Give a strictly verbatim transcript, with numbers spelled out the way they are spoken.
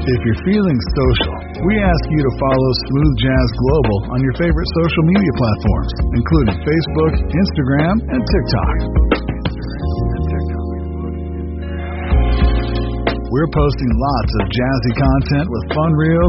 If you're feeling social, we ask you to follow Smooth Jazz Global on your favorite social media platforms, including Facebook, Instagram, and TikTok. We're posting lots of jazzy content with fun reels